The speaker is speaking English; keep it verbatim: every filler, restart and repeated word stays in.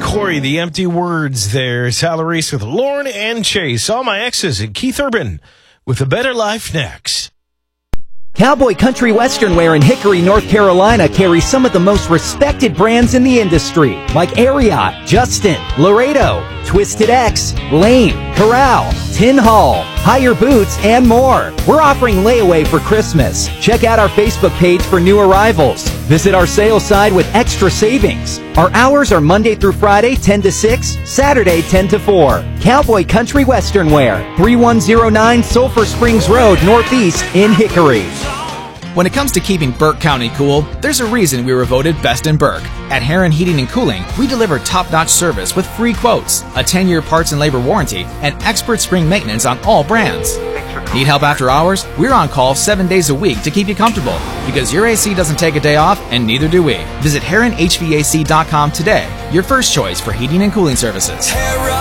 Corey, the empty words there. Sal Reese with Lauren and Chase. All my exes and Keith Urban with A Better Life next. Cowboy Country Western Wear in Hickory, North Carolina carries some of the most respected brands in the industry, like Ariat, Justin, Laredo, Twisted X, Lane, Corral, Tin Hall, Higher Boots, and more. We're offering layaway for Christmas. Check out our Facebook page for new arrivals. Visit our sales side with extra savings. Our hours are Monday through Friday, ten to six, Saturday, ten to four. Cowboy Country Western Wear, thirty-one oh nine Sulphur Springs Road, Northeast in Hickory. When it comes to keeping Burke County cool, there's a reason we were voted Best in Burke. At Heron Heating and Cooling, we deliver top-notch service with free quotes, a ten-year parts and labor warranty, and expert spring maintenance on all brands. Need help after hours? We're on call seven days a week to keep you comfortable, because your A C doesn't take a day off, and neither do we. Visit Heron H V A C dot com today, your first choice for heating and cooling services.